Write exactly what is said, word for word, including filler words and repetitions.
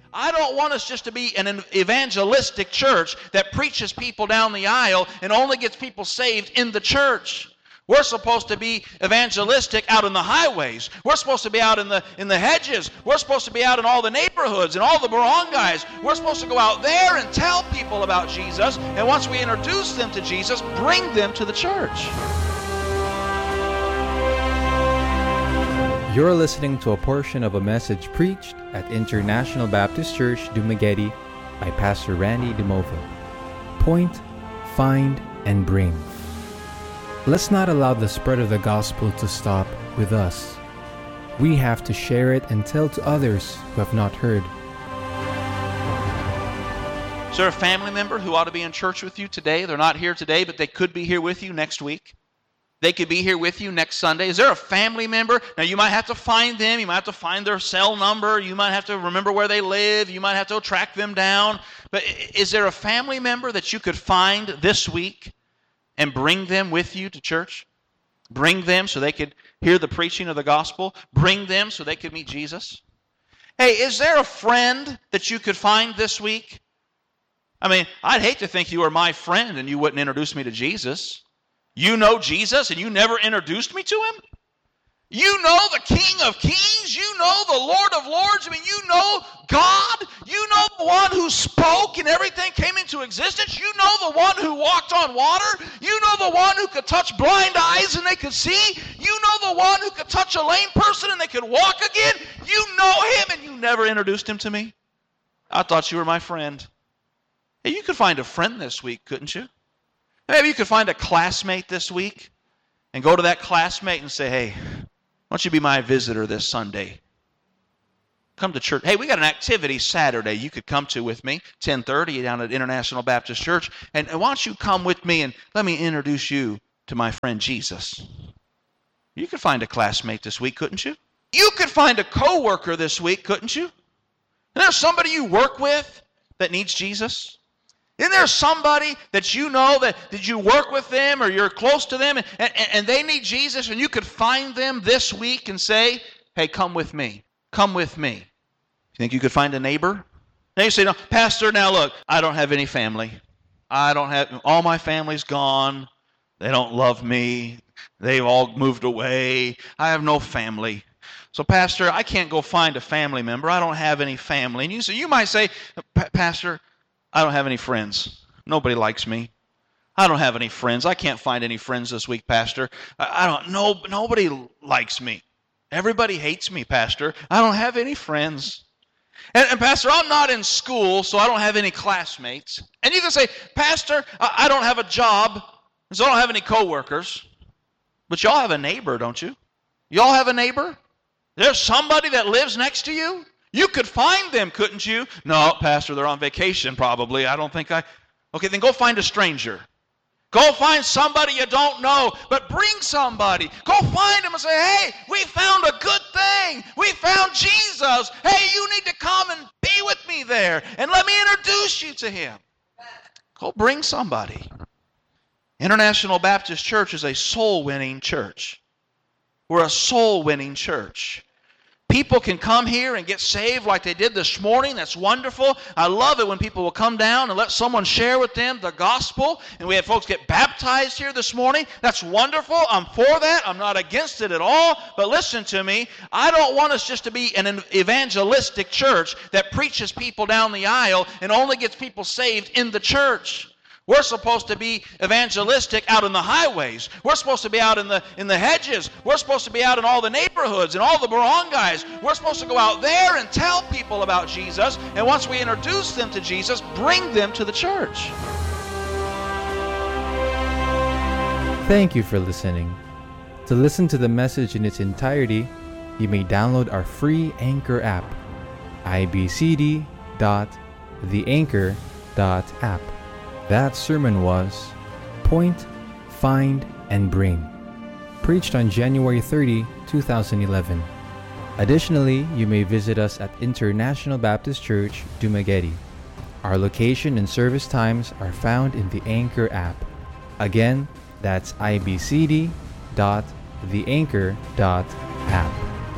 I don't want us just to be an evangelistic church that preaches people down the aisle and only gets people saved in the church. We're supposed to be evangelistic out in the highways. We're supposed to be out in the in the hedges. We're supposed to be out in all the neighborhoods and all the barangays. We're supposed to go out there and tell people about Jesus. And once we introduce them to Jesus, bring them to the church. You're listening to a portion of a message preached at International Baptist Church, Dumaguete by Pastor Randy DeMova. Point, find, and bring. Let's not allow the spread of the gospel to stop with us. We have to share it and tell to others who have not heard. Is there a family member who ought to be in church with you today? They're not here today, but they could be here with you next week. They could be here with you next Sunday. Is there a family member? Now, you might have to find them. You might have to find their cell number. You might have to remember where they live. You might have to track them down. But is there a family member that you could find this week and bring them with you to church? Bring them so they could hear the preaching of the gospel. Bring them so they could meet Jesus. Hey, is there a friend that you could find this week? I mean, I'd hate to think you were my friend and you wouldn't introduce me to Jesus. You know Jesus and you never introduced me to him? You know the King of Kings. You know the Lord of Lords. I mean, you know God. You know the one who spoke and everything came into existence. You know the one who walked on water. You know the one who could touch blind eyes and they could see. You know the one who could touch a lame person and they could walk again. You know him and you never introduced him to me. I thought you were my friend. Hey, you could find a friend this week, couldn't you? Maybe you could find a classmate this week and go to that classmate and say, hey, why don't you be my visitor this Sunday? Come to church. Hey, we got an activity Saturday you could come to with me, ten thirty down at International Baptist Church. And why don't you come with me and let me introduce you to my friend Jesus? You could find a classmate this week, couldn't you? You could find a coworker this week, couldn't you? And there's somebody you work with that needs Jesus. Isn't there somebody that you know that, that you work with them or you're close to them and, and, and they need Jesus and you could find them this week and say, hey, come with me. Come with me. You think you could find a neighbor? Now you say, no, Pastor, now look, I don't have any family. I don't have, all my family's gone. They don't love me. They've all moved away. I have no family. So, Pastor, I can't go find a family member. I don't have any family. And you, so you might say, Pastor, I don't have any friends. Nobody likes me. I don't have any friends. I can't find any friends this week, Pastor. I, I don't. No, nobody likes me. Everybody hates me, Pastor. I don't have any friends. And, and Pastor, I'm not in school, so I don't have any classmates. And you can say, Pastor, I, I don't have a job, so I don't have any coworkers. But y'all have a neighbor, don't you? Y'all have a neighbor? There's somebody that lives next to you? You could find them, couldn't you? No, Pastor, they're on vacation probably. I don't think I... Okay, then go find a stranger. Go find somebody you don't know, but bring somebody. Go find them and say, hey, we found a good thing. We found Jesus. Hey, you need to come and be with me there, and let me introduce you to him. Go bring somebody. International Baptist Church is a soul-winning church. We're a soul-winning church. People can come here and get saved like they did this morning. That's wonderful. I love it when people will come down and let someone share with them the gospel. And we had folks get baptized here this morning. That's wonderful. I'm for that. I'm not against it at all. But listen to me. I don't want us just to be an evangelistic church that preaches people down the aisle and only gets people saved in the church. We're supposed to be evangelistic out in the highways. We're supposed to be out in the in the hedges. We're supposed to be out in all the neighborhoods and all the barangays. We're supposed to go out there and tell people about Jesus. And once we introduce them to Jesus, bring them to the church. Thank you for listening. To listen to the message in its entirety, you may download our free Anchor app, i b c d dot the anchor dot app. That sermon was Point, Find, and Bring, preached on January thirtieth, twenty eleven. Additionally, you may visit us at International Baptist Church, Dumaguete. Our location and service times are found in the Anchor app. Again, that's i b c d dot the anchor dot